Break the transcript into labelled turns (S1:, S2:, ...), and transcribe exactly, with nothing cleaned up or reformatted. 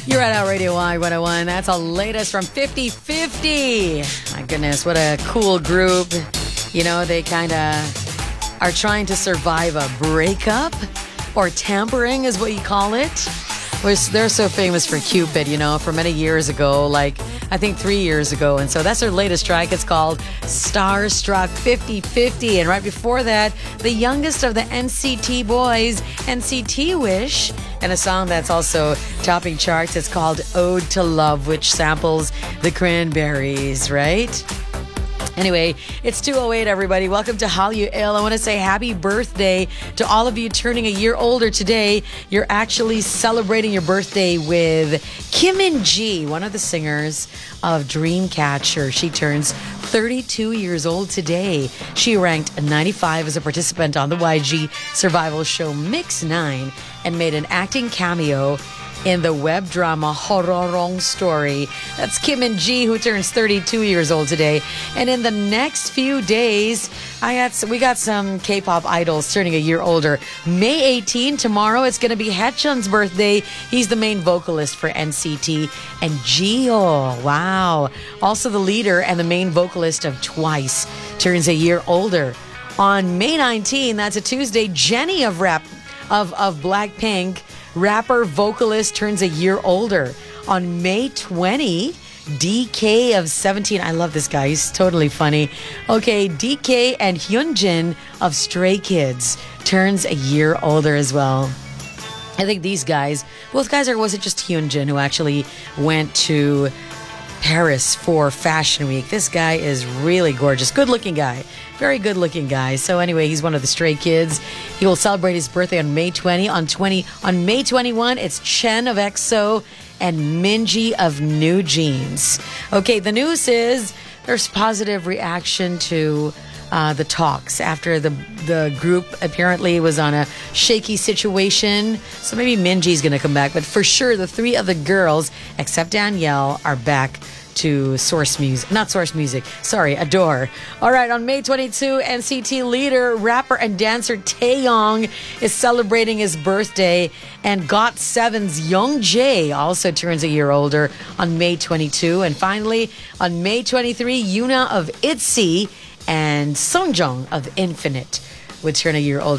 S1: You're at Our Radio Y one oh one. That's the latest from fifty fifty. My goodness, what a cool group. You know, they kind of are trying to survive a breakup, or tampering is what you call it. They're so famous for Cupid, you know, for many years ago, like I think three years ago. And so that's their latest track. It's called Starstruck fifty fifty. And right before that, the youngest of the N C T boys, N C T Wish, and a song that's also topping charts. It's called Ode to Love, which samples the Cranberries, right? Anyway, it's two oh eight, everybody. Welcome to Hallyu Ale. I want to say happy birthday to all of you turning a year older today. You're actually celebrating your birthday with Kim Min-ji, one of the singers of Dreamcatcher. She turns thirty-two years old today. She ranked ninety-five as a participant on the Y G survival show Mix nine and made an acting cameo in the web drama Hororong Story. That's Kim Min-ji, who turns thirty-two years old today. And in the next few days, I got we got some K-pop idols turning a year older. May eighteenth, tomorrow, it's going to be Haechun's birthday. He's the main vocalist for N C T. And Jihyo, wow. Also the leader and the main vocalist of Twice turns a year older. On May nineteenth, that's a Tuesday, Jennie of rap of, of Blackpink, rapper vocalist, turns a year older. On May twentieth, D K of seventeen. I love this guy. He's totally funny. Okay, D K and Hyunjin of Stray Kids turns a year older as well. I think these guys, both guys, or was it just Hyunjin who actually went to Paris for Fashion Week? This guy is really gorgeous. Good looking guy. Very good looking guy. So anyway, he's one of the Stray Kids. He will celebrate his birthday on May twentieth. On twenty on May twenty-first, it's Chen of E X O and Minji of New Jeans. Okay, the news is there's positive reaction to uh, the talks after the the group apparently was on a shaky situation. So maybe Minji's going to come back, but for sure the three other girls, except Danielle, are back to Source Music. Not Source Music. Sorry, Adore. All right, on May twenty-second, N C T leader, rapper, and dancer Taeyong is celebrating his birthday. And got seven's Young Jae also turns a year older on May twenty-second. And finally, on May twenty-third, Yuna of ITZY and Songjong of Infinite would turn a year older.